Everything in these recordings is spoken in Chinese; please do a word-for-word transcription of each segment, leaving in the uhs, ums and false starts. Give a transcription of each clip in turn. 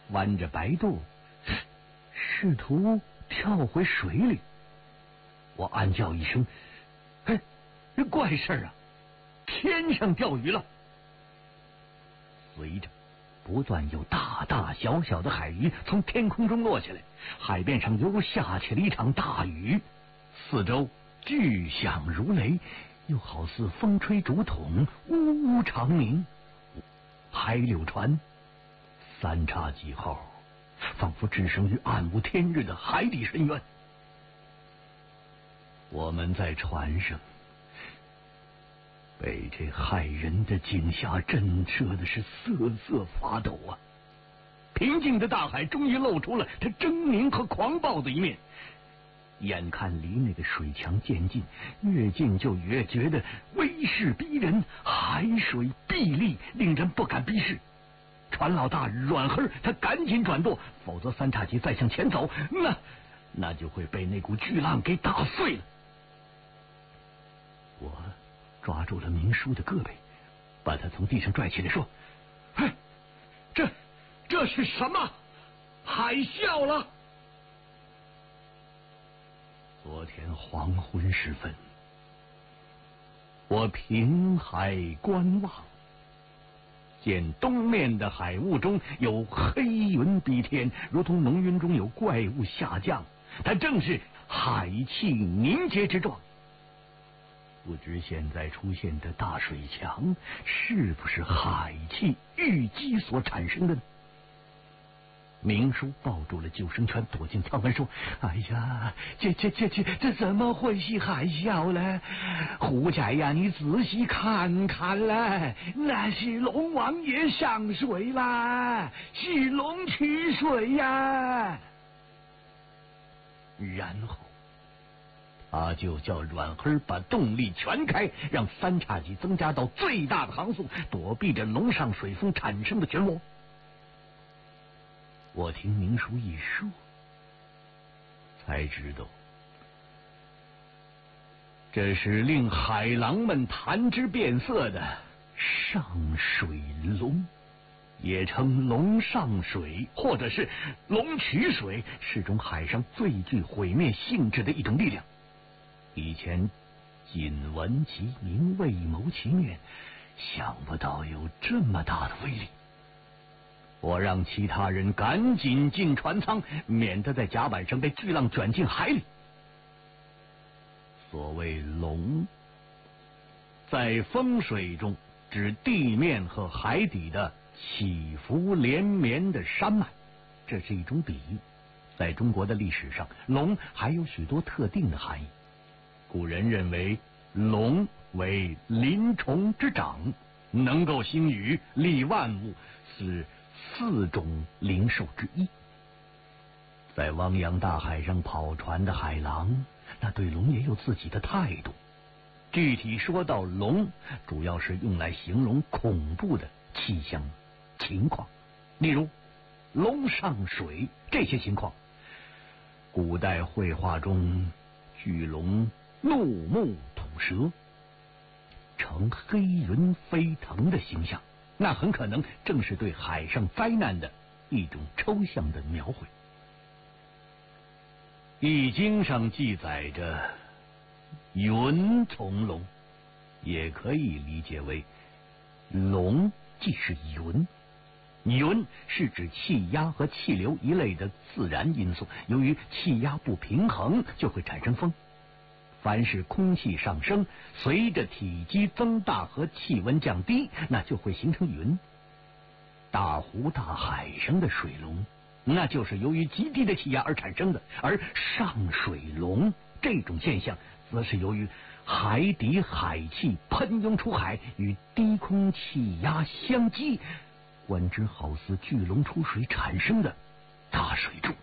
弯着白肚，试图跳回水里。我暗叫一声：“哎，怪事儿啊！天上钓鱼了！”随着不断有大大小小的海鱼从天空中落下来，海面上犹如下起了一场大雨，四周巨响如雷，又好似风吹竹筒，呜呜长鸣。海柳船三叉戟号仿佛置身于暗无天日的海底深渊。我们在船上被这骇人的景象震慑的是瑟瑟发抖啊！平静的大海终于露出了它狰狞和狂暴的一面。眼看离那个水墙渐近，越近就越觉得威势逼人，海水碧丽，令人不敢逼视。船老大阮黑他赶紧转舵，否则三叉戟再向前走，那那就会被那股巨浪给打碎了。我抓住了明叔的胳膊，把他从地上拽起来，说：“哎，这这是什么？海啸了！”昨天黄昏时分，我凭海观望，见东面的海雾中有黑云逼天，如同浓云中有怪物下降，它正是海气凝结之状。不知现在出现的大水墙是不是海气淤积所产生的呢？明叔抱住了救生圈，躲进舱门说：“哎呀，这这这这这怎么会是海啸呢？胡仔呀，你仔细看看嘞，那是龙王爷上水啦，是龙取水呀。”然后他就叫阮黑把动力全开，让三叉戟增加到最大的航速，躲避着龙上水风产生的漩涡。我听明叔一说，才知道这是令海狼们谈之变色的上水龙，也称龙上水，或者是龙取水，是种海上最具毁灭性质的一种力量。以前仅闻其名，未谋其面，想不到有这么大的威力。我让其他人赶紧进船舱，免得在甲板上被巨浪卷进海里。所谓龙，在风水中指地面和海底的起伏连绵的山脉，这是一种比喻。在中国的历史上，龙还有许多特定的含义。古人认为龙为鳞虫之长，能够兴雨，利万物，是四种灵兽之一。在汪洋大海上跑船的海狼，那对龙也有自己的态度。具体说到龙，主要是用来形容恐怖的气象情况，例如龙上水这些情况。古代绘画中，巨龙怒目吐舌，呈黑云飞腾的形象，那很可能正是对海上灾难的一种抽象的描绘。易经上记载着云从龙，也可以理解为龙即是云。云是指气压和气流一类的自然因素，由于气压不平衡，就会产生风。凡是空气上升，随着体积增大和气温降低，那就会形成云。大湖大海上的水龙，那就是由于极低的气压而产生的，而上水龙这种现象，则是由于海底海气喷涌出海，与低空气压相激，观之好似巨龙出水产生的大水柱。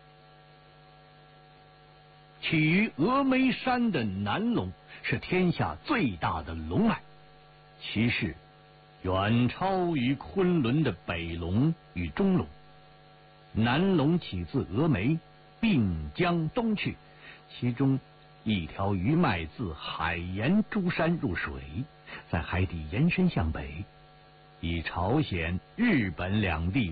起于峨眉山的南龙是天下最大的龙脉，其势远超于昆仑的北龙与中龙。南龙起自峨眉，并江东去，其中一条余脉自海沿珠山入水，在海底延伸向北，以朝鲜、日本两地